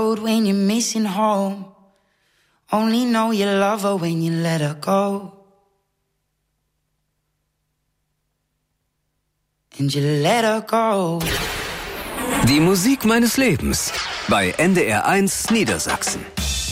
road when you're missing home. Only know you love her when you let her go. And you let her go. Die Musik meines Lebens bei NDR 1 Niedersachsen.